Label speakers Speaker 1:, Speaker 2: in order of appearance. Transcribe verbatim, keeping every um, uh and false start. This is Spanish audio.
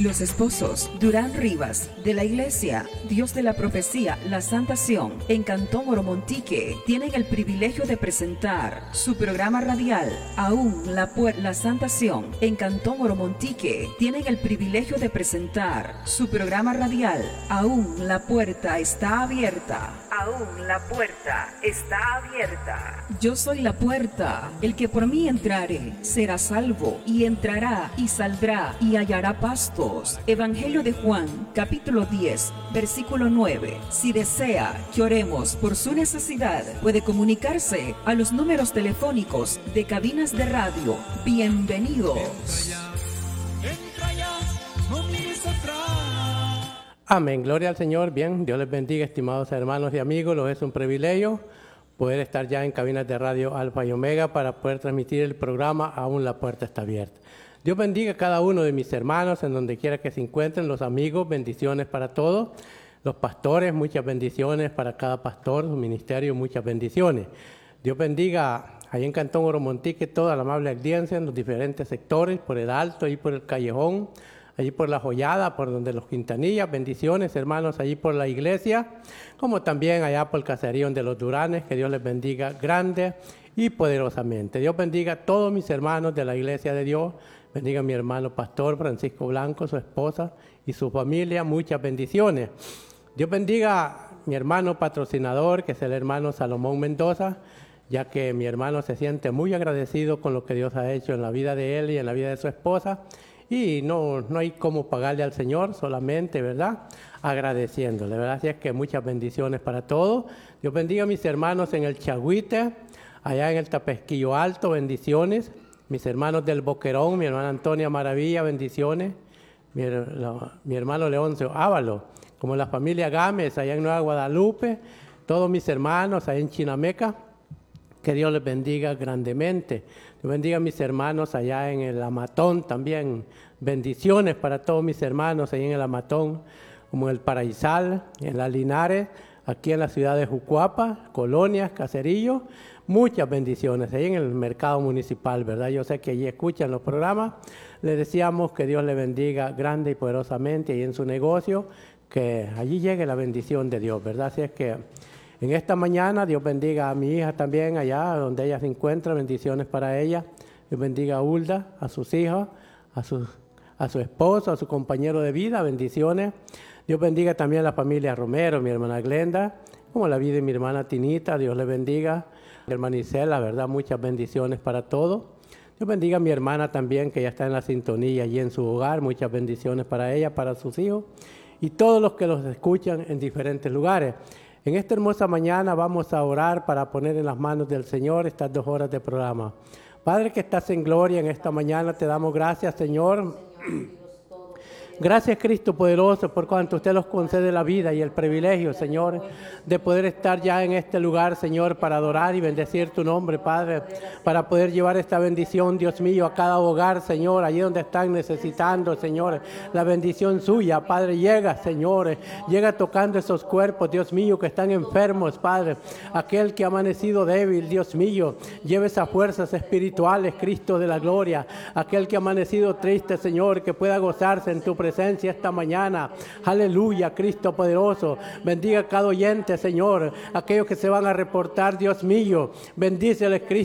Speaker 1: Los esposos Durán Rivas, de la Iglesia Dios de la Profecía, La Santa Sion, en Cantón Oromontique, tienen el privilegio de presentar su programa radial, Aún la, la Santa Sion, en Cantón Oromontique, tienen el privilegio de presentar su programa radial, Aún la puerta está abierta. Aún la puerta está abierta. Yo soy la puerta, el que por mí entrare será salvo, y entrará y saldrá y hallará pastos. Evangelio de Juan, capítulo diez, versículo nueve. Si desea que oremos por su necesidad, puede comunicarse a los números telefónicos de cabinas de radio. Bienvenidos.
Speaker 2: Amén, gloria al Señor. Bien, Dios les bendiga, estimados hermanos y amigos. Lo es un privilegio poder estar ya en cabinas de radio Alfa y Omega para poder transmitir el programa Aún la puerta está abierta. Dios bendiga a cada uno de mis hermanos en donde quiera que se encuentren, los amigos, bendiciones para todos. Los pastores, muchas bendiciones para cada pastor, su ministerio, muchas bendiciones. Dios bendiga ahí en Cantón Oromontique toda la amable audiencia en los diferentes sectores, por el Alto, ahí por el Callejón, allí por la Joyada, por donde los Quintanillas, bendiciones hermanos, allí por la iglesia, como también allá por el caserío de los Duranes, que Dios les bendiga grande y poderosamente. Dios bendiga a todos mis hermanos de la iglesia de Dios, bendiga a mi hermano pastor Francisco Blanco, su esposa y su familia, muchas bendiciones. Dios bendiga a mi hermano patrocinador, que es el hermano Salomón Mendoza, ya que mi hermano se siente muy agradecido con lo que Dios ha hecho en la vida de él y en la vida de su esposa, y no, no hay cómo pagarle al Señor, solamente, ¿verdad?, agradeciéndole, ¿verdad? Así es que muchas bendiciones para todos. Dios bendiga a mis hermanos en el Chagüite, allá en el Tapesquillo Alto, bendiciones. Mis hermanos del Boquerón, mi hermana Antonia Maravilla, bendiciones. Mi, la, mi hermano Leoncio Ávalo, como la familia Gámez, allá en Nueva Guadalupe. Todos mis hermanos allá en Chinameca, que Dios les bendiga grandemente. Dios bendiga a mis hermanos allá en el Amatón también. Bendiciones para todos mis hermanos allá en el Amatón, como en el Paraísal, en la Linares, aquí en la ciudad de Jucuapa, Colonias, Caserillo. Muchas bendiciones ahí en el mercado municipal, ¿verdad? Yo sé que allí escuchan los programas. Les deseamos que Dios le bendiga grande y poderosamente ahí en su negocio, que allí llegue la bendición de Dios, ¿verdad? Así es que en esta mañana Dios bendiga a mi hija también allá donde ella se encuentra, bendiciones para ella. Dios bendiga a Hulda, a sus hijos, a su, a su esposo, a su compañero de vida, bendiciones. Dios bendiga también a la familia Romero, mi hermana Glenda, como la vida de mi hermana Tinita, Dios le bendiga. Mi hermana Isela, verdad, muchas bendiciones para todos. Dios bendiga a mi hermana también, que ya está en la sintonía allí en su hogar, muchas bendiciones para ella, para sus hijos y todos los que los escuchan en diferentes lugares. En esta hermosa mañana vamos a orar para poner en las manos del Señor estas dos horas de programa. Padre que estás en gloria, en esta mañana te damos gracias, Señor. Gracias, Cristo poderoso, por cuanto usted nos concede la vida y el privilegio, Señor, de poder estar ya en este lugar, Señor, para adorar y bendecir tu nombre, Padre, para poder llevar esta bendición, Dios mío, a cada hogar, Señor, allí donde están necesitando, Señor, la bendición suya, Padre. Llega, Señor, llega tocando esos cuerpos, Dios mío, que están enfermos, Padre. Aquel que ha amanecido débil, Dios mío, lleve esas fuerzas espirituales, Cristo de la gloria. Aquel que ha amanecido triste, Señor, que pueda gozarse en tu presencia esta mañana. Aleluya, Cristo poderoso. Bendiga a cada oyente, Señor. Aquellos que se van a reportar, Dios mío. Bendíceles, Cristo.